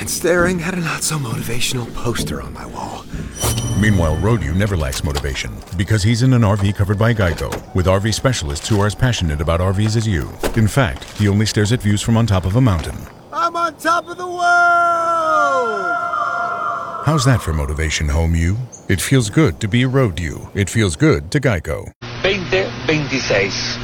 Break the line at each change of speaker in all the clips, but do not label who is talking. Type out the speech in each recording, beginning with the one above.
and staring at a not-so-motivational poster on my wall.
Meanwhile, Rodeo never lacks motivation because he's in an RV covered by Geico, with RV specialists who are as passionate about RVs as you. In fact, he only stares at views from on top of a mountain.
I'm on top of the world!
How's that for motivation, home you? It feels good to be Rodeo. It feels good to Geico.
2026.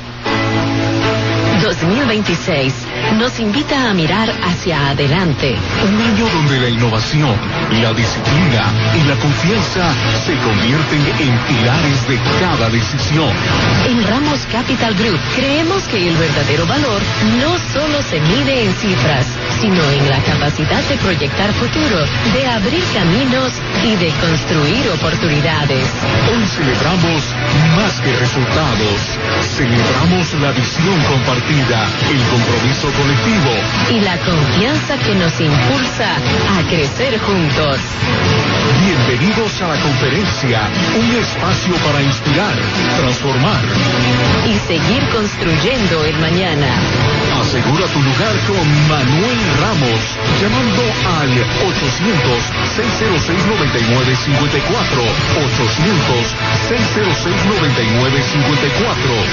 2026 nos invita a mirar hacia adelante.
Un año donde la innovación, la disciplina y la confianza se convierten en pilares de cada decisión.
En Ramos Capital Group creemos que el verdadero valor no solo se mide en cifras, sino en la capacidad de proyectar futuro, de abrir caminos y de construir oportunidades.
Hoy celebramos más que resultados. Celebramos la visión compartida, el compromiso colectivo
y la confianza que nos impulsa a crecer juntos.
Bienvenidos a la conferencia, un espacio para inspirar, transformar
y seguir construyendo el mañana.
Asegura tu lugar con Manuel Ramos, llamando al 800-606-9954, 800-606-9954.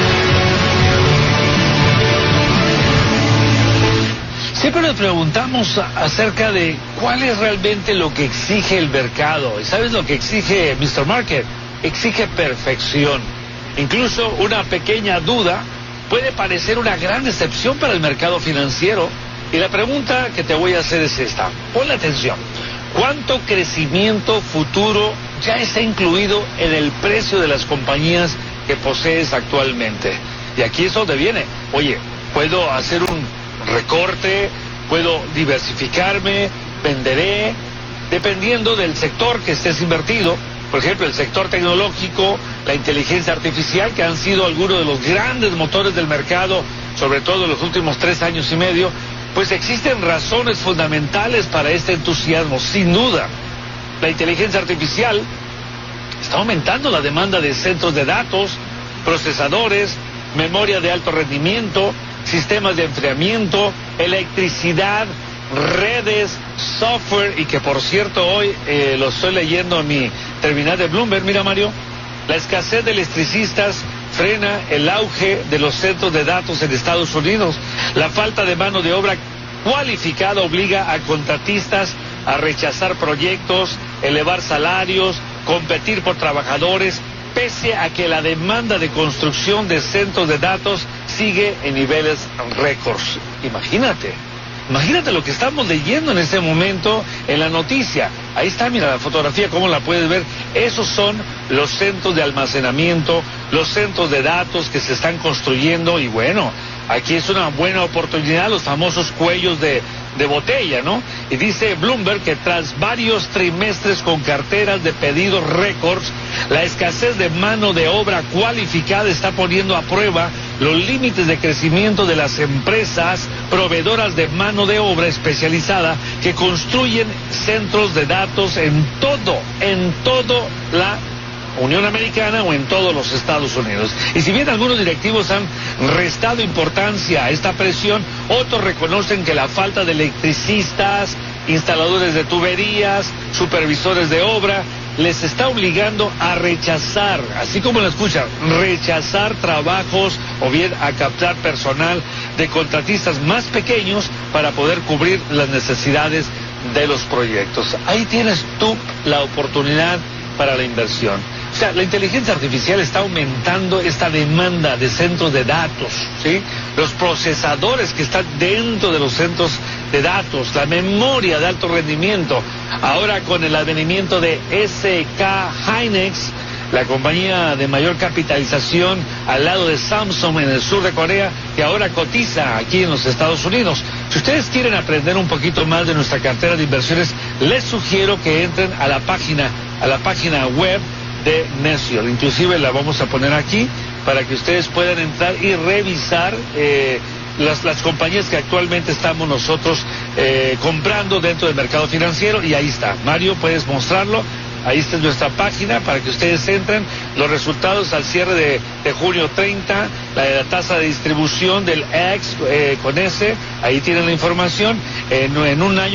Siempre nos preguntamos acerca de cuál es realmente lo que exige el mercado. ¿Y sabes lo que exige Mr. Market? Exige perfección. Incluso una pequeña duda puede parecer una gran decepción para el mercado financiero. Y la pregunta que te voy a hacer es esta. Ponle atención. ¿Cuánto crecimiento futuro ya está incluido en el precio de las compañías que posees actualmente? Y aquí es donde viene. Oye, ¿puedo hacer un recorte? ¿Puedo diversificarme? ¿Venderé? Dependiendo del sector que estés invertido. Por ejemplo, el sector tecnológico, la inteligencia artificial, que han sido algunos de los grandes motores del mercado, sobre todo en los últimos 3 años y medio, pues existen razones fundamentales para este entusiasmo, sin duda. La inteligencia artificial está aumentando la demanda de centros de datos, procesadores, memoria de alto rendimiento, sistemas de enfriamiento, electricidad, redes, software, y que por cierto hoy lo estoy leyendo en mi terminal de Bloomberg. Mira, Mario, la escasez de electricistas frena el auge de los centros de datos en Estados Unidos. La falta de mano de obra cualificada obliga a contratistas a rechazar proyectos, elevar salarios, competir por trabajadores, pese a que la demanda de construcción de centros de datos sigue en niveles récords. Imagínate lo que estamos leyendo en este momento en la noticia. Ahí está, mira la fotografía, cómo la puedes ver. Esos son los centros de almacenamiento, los centros de datos que se están construyendo. Y bueno, aquí es una buena oportunidad, los famosos cuellos de botella, ¿no? Y dice Bloomberg que tras varios trimestres con carteras de pedidos récords, la escasez de mano de obra cualificada está poniendo a prueba los límites de crecimiento de las empresas proveedoras de mano de obra especializada que construyen centros de datos en todo la Unión Americana o en todos los Estados Unidos. Y si bien algunos directivos han restado importancia a esta presión, otros reconocen que la falta de electricistas, instaladores de tuberías, supervisores de obra, les está obligando a rechazar, así como lo escuchan, rechazar trabajos o bien a captar personal de contratistas más pequeños para poder cubrir las necesidades de los proyectos. Ahí tienes tú la oportunidad para la inversión. O sea, la inteligencia artificial está aumentando esta demanda de centros de datos, ¿sí? Los procesadores que están dentro de los centros de datos, la memoria de alto rendimiento. Ahora con el advenimiento de SK Hynix, la compañía de mayor capitalización al lado de Samsung en el sur de Corea, que ahora cotiza aquí en los Estados Unidos. Si ustedes quieren aprender un poquito más de nuestra cartera de inversiones, les sugiero que entren a la página web de Necio. Inclusive la vamos a poner aquí para que ustedes puedan entrar y revisar las compañías que actualmente estamos nosotros comprando dentro del mercado financiero. Y ahí está, Mario, puedes mostrarlo. Ahí está nuestra página para que ustedes entren. Los resultados al cierre de junio 30, la tasa de distribución del X con S, ahí tienen la información. En un año